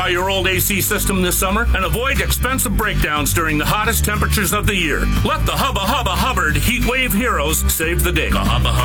Simplify your old AC system this summer and avoid expensive breakdowns during the hottest temperatures of the year. Let the Hubba Hubba Hubbard Heat Wave Heroes save the day. The Hubba Hubba